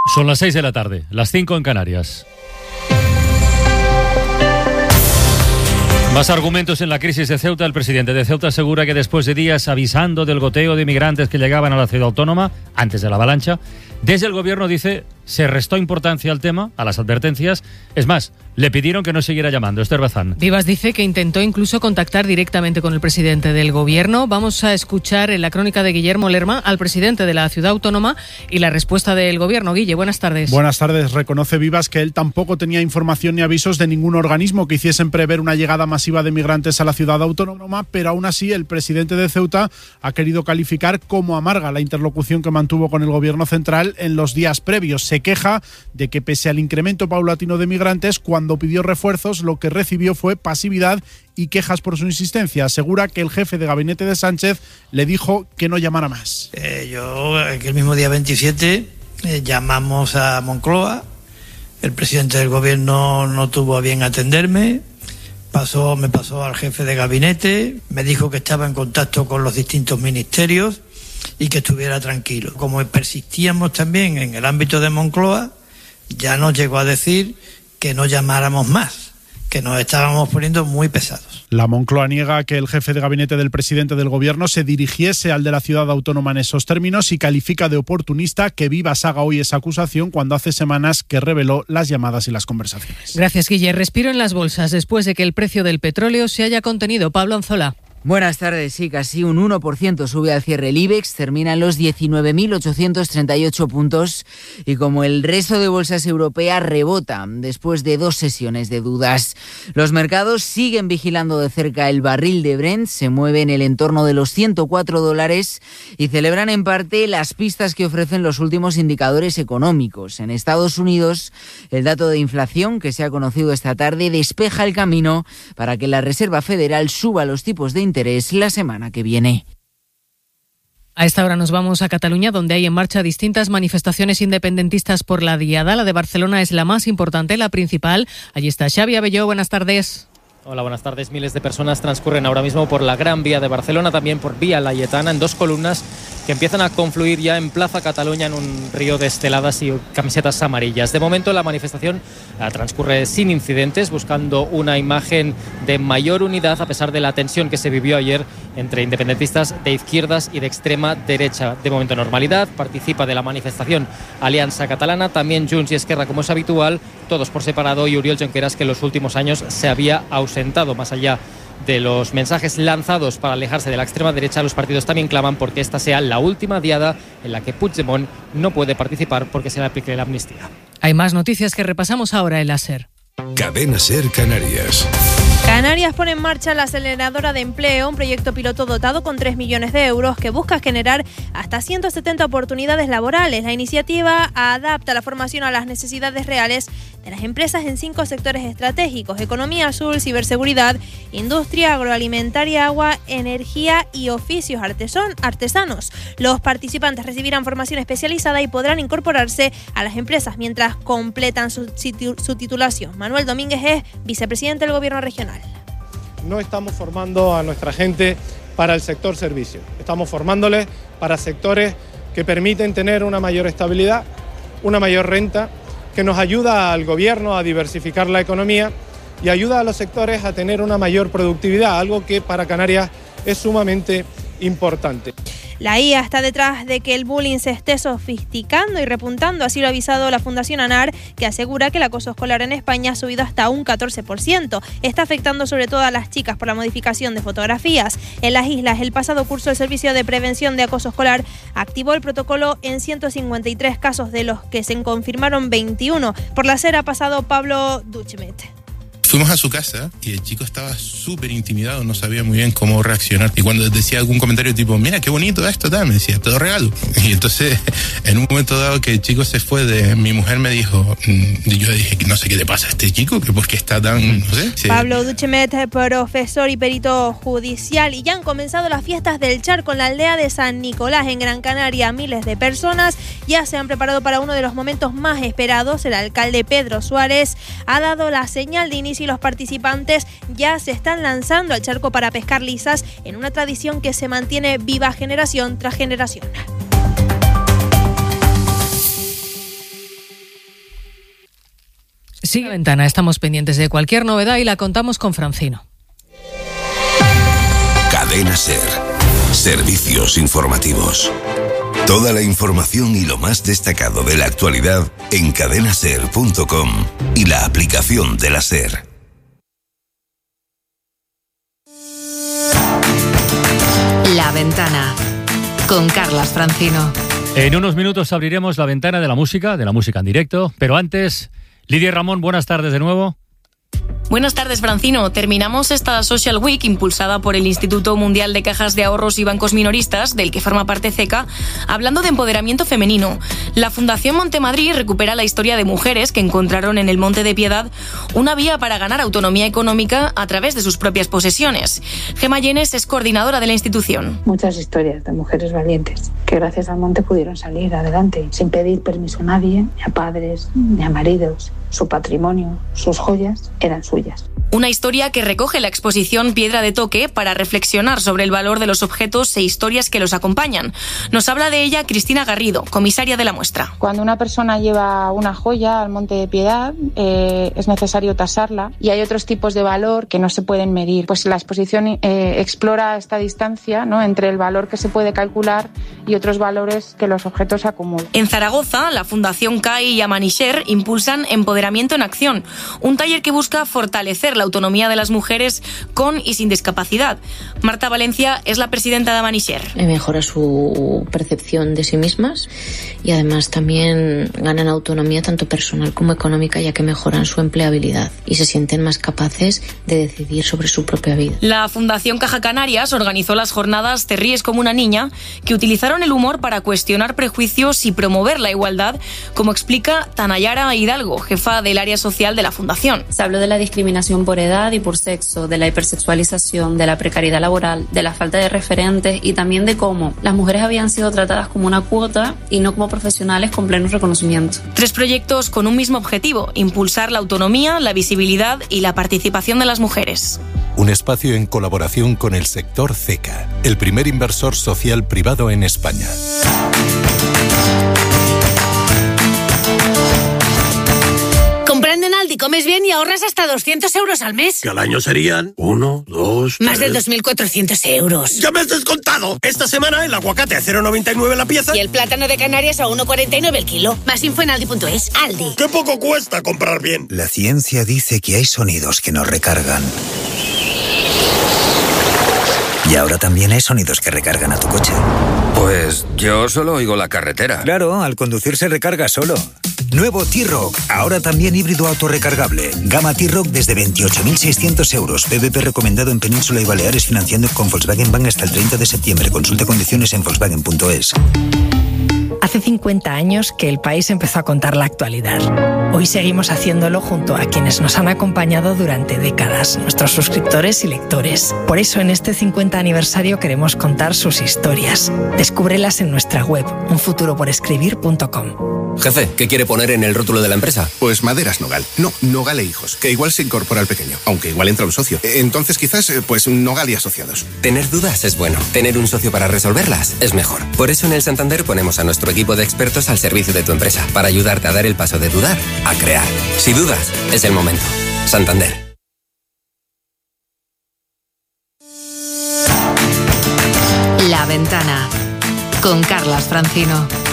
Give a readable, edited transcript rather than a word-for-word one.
Son las 6 de la tarde, las 5 en Canarias. Más argumentos en la crisis de Ceuta. El presidente de Ceuta asegura que después de días avisando del goteo de inmigrantes que llegaban a la ciudad autónoma, antes de la avalancha, desde el gobierno, dice, se restó importancia al tema, a las advertencias. Es más, le pidieron que no siguiera llamando. Esther Bazán. Vivas dice que intentó incluso contactar directamente con el presidente del gobierno. Vamos a escuchar en la crónica de Guillermo Lerma al presidente de la ciudad autónoma y la respuesta del gobierno. Guille, buenas tardes. Buenas tardes. Reconoce Vivas que él tampoco tenía información ni avisos de ningún organismo que hiciesen prever una llegada masiva de migrantes a la ciudad autónoma, pero aún así el presidente de Ceuta ha querido calificar como amarga la interlocución que mantuvo con el gobierno central en los días previos. Se queja de que pese al incremento paulatino de migrantes, cuando pidió refuerzos, lo que recibió fue pasividad y quejas por su insistencia. Asegura que el jefe de gabinete de Sánchez le dijo que no llamara más. El mismo día 27 llamamos a Moncloa. El presidente del gobierno no tuvo a bien atenderme. Me pasó al jefe de gabinete, me dijo que estaba en contacto con los distintos ministerios y que estuviera tranquilo. Como persistíamos también en el ámbito de Moncloa, ya nos llegó a decir que no llamáramos más, que nos estábamos poniendo muy pesados. La Moncloa niega que el jefe de gabinete del presidente del gobierno se dirigiese al de la ciudad autónoma en esos términos y califica de oportunista que Vivas haga hoy esa acusación cuando hace semanas que reveló las llamadas y las conversaciones. Gracias, Guille. Respiro en las bolsas después de que el precio del petróleo se haya contenido. Pablo Anzola. Buenas tardes. Sí, casi un 1% sube al cierre el IBEX, termina en los 19.838 puntos y como el resto de bolsas europeas rebota después de 2 sesiones de dudas. Los mercados siguen vigilando de cerca el barril de Brent, se mueve en el entorno de los $104 y celebran en parte las pistas que ofrecen los últimos indicadores económicos. En Estados Unidos, el dato de inflación que se ha conocido esta tarde despeja el camino para que la Reserva Federal suba los tipos de interés la semana que viene. A esta hora nos vamos a Cataluña, donde hay en marcha distintas manifestaciones independentistas por la Diada. La de Barcelona es la más importante, la principal. Allí está Xavi Abelló. Buenas tardes. Hola, buenas tardes. Miles de personas transcurren ahora mismo por la Gran Vía de Barcelona, también por Vía Laietana, en 2 columnas que empiezan a confluir ya en Plaza Cataluña en un río de esteladas y camisetas amarillas. De momento la manifestación transcurre sin incidentes, buscando una imagen de mayor unidad a pesar de la tensión que se vivió ayer entre independentistas de izquierdas y de extrema derecha. De momento normalidad, participa de la manifestación Alianza Catalana, también Junts y Esquerra como es habitual, todos por separado, y Oriol Junqueras, que en los últimos años se había ausentado. Más allá de los mensajes lanzados para alejarse de la extrema derecha, los partidos también claman porque esta sea la última diada en la que Puigdemont no puede participar porque se le aplique la amnistía. Hay más noticias que repasamos ahora en la SER. Cadena SER Canarias. Canarias pone en marcha la aceleradora de empleo, un proyecto piloto dotado con 3 millones de euros que busca generar hasta 170 oportunidades laborales. La iniciativa adapta la formación a las necesidades reales de las empresas en 5 sectores estratégicos: economía azul, ciberseguridad, industria agroalimentaria, agua, energía y oficios artesanos. Los participantes recibirán formación especializada y podrán incorporarse a las empresas mientras completan su titulación. Manuel Domínguez es vicepresidente del Gobierno regional. No estamos formando a nuestra gente para el sector servicio, estamos formándoles para sectores que permiten tener una mayor estabilidad, una mayor renta, que nos ayuda al gobierno a diversificar la economía y ayuda a los sectores a tener una mayor productividad, algo que para Canarias es sumamente importante. La IA está detrás de que el bullying se esté sofisticando y repuntando, así lo ha avisado la Fundación ANAR, que asegura que el acoso escolar en España ha subido hasta un 14%. Está afectando sobre todo a las chicas por la modificación de fotografías. En las islas, el pasado curso, el Servicio de Prevención de Acoso Escolar activó el protocolo en 153 casos, de los que se confirmaron 21. Por la SER ha pasado Pablo Duchmet. Fuimos a su casa y el chico estaba súper intimidado, no sabía muy bien cómo reaccionar. Y cuando decía algún comentario tipo, mira qué bonito esto, me decía, todo regalo. Y entonces, en un momento dado que el chico se fue, mi mujer me dijo, y yo dije, no sé qué le pasa a este chico, que por qué está tan, no sé. Pablo Duchemet, profesor y perito judicial. Y ya han comenzado las fiestas del Charco en la aldea de San Nicolás, en Gran Canaria. Miles de personas ya se han preparado para uno de los momentos más esperados. El alcalde Pedro Suárez ha dado la señal de inicio y los participantes ya se están lanzando al charco para pescar lisas, en una tradición que se mantiene viva generación tras generación. Sí, Ventana, estamos pendientes de cualquier novedad y la contamos con Francino. Cadena SER. Servicios informativos. Toda la información y lo más destacado de la actualidad en cadenaser.com y la aplicación de la SER. La Ventana, con Carlas Francino. En unos minutos abriremos la ventana de la música en directo, pero antes, Lidia Ramón, buenas tardes de nuevo. Buenas tardes, Francino. Terminamos esta Social Week impulsada por el Instituto Mundial de Cajas de Ahorros y Bancos Minoristas, del que forma parte CECA, hablando de empoderamiento femenino. La Fundación Montemadrid recupera la historia de mujeres que encontraron en el Monte de Piedad una vía para ganar autonomía económica a través de sus propias posesiones. Gemma Llenes es coordinadora de la institución. Muchas historias de mujeres valientes que gracias al monte pudieron salir adelante sin pedir permiso a nadie, ni a padres, ni a maridos. Su patrimonio, sus joyas, eran suyas. Una historia que recoge la exposición Piedra de Toque para reflexionar sobre el valor de los objetos e historias que los acompañan. Nos habla de ella Cristina Garrido, comisaria de la muestra. Cuando una persona lleva una joya al Monte de Piedad, es necesario tasarla y hay otros tipos de valor que no se pueden medir. Pues la exposición explora esta distancia, ¿no?, entre el valor que se puede calcular y otros valores que los objetos acumulan. En Zaragoza, la Fundación CAI y Amanisher impulsan Empoderamiento en Acción, un taller que busca fortalecer la autonomía de las mujeres con y sin discapacidad. Marta Valencia es la presidenta de Amanisher. Mejora su percepción de sí mismas y además también ganan autonomía tanto personal como económica, ya que mejoran su empleabilidad y se sienten más capaces de decidir sobre su propia vida. La Fundación Caja Canarias organizó las jornadas Te ríes como una niña, que utilizaron el humor para cuestionar prejuicios y promover la igualdad, como explica Tanayara Hidalgo, jefa del área social de la Fundación. Se habló de la discriminación por edad y por sexo, de la hipersexualización, de la precariedad laboral, de la falta de referentes y también de cómo las mujeres habían sido tratadas como una cuota y no como profesionales con pleno reconocimiento. 3 proyectos con un mismo objetivo: impulsar la autonomía, la visibilidad y la participación de las mujeres. Un espacio en colaboración con el sector CECA, el primer inversor social privado en España. Comprando en Aldi comes bien y ahorras hasta 200 euros al mes. Que al año serían 1, 2, 3... Más de 2.400 euros. ¡Ya me has descontado! Esta semana el aguacate a 0,99 la pieza. Y el plátano de Canarias a 1,49 el kilo. Más info en Aldi.es. Aldi. ¡Qué poco cuesta comprar bien! La ciencia dice que hay sonidos que nos recargan. Y ahora también hay sonidos que recargan a tu coche. Pues yo solo oigo la carretera. Claro, al conducir se recarga solo. Nuevo T-Roc, ahora también híbrido autorrecargable. Gama T-Roc desde 28.600 euros. BBP recomendado en Península y Baleares, financiando con Volkswagen Bank hasta el 30 de septiembre. Consulta condiciones en Volkswagen.es. Hace 50 años que el país empezó a contar la actualidad. Hoy seguimos haciéndolo junto a quienes nos han acompañado durante décadas, nuestros suscriptores y lectores. Por eso en este 50 aniversario queremos contar sus historias. Descúbrelas en nuestra web, unfuturoporescribir.com. Jefe, ¿qué quiere poner en el rótulo de la empresa? Pues Maderas Nogal. No, Nogal e Hijos, que igual se incorpora al pequeño, aunque igual entra un socio. Entonces quizás, pues Nogal y Asociados. Tener dudas es bueno. Tener un socio para resolverlas es mejor. Por eso en el Santander ponemos a nuestro equipo de expertos al servicio de tu empresa, para ayudarte a dar el paso de dudar a crear. Si dudas, es el momento. Santander. La Ventana, con Carlas Francino.